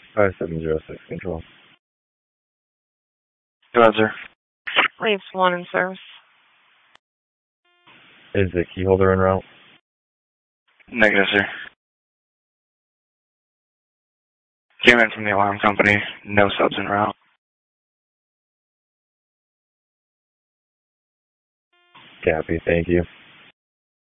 5706 control. Go ahead, sir. Leaves 1 in service. Is the key holder en route? Negative, sir. Came in from the alarm company. No subs en route. Copy, thank you.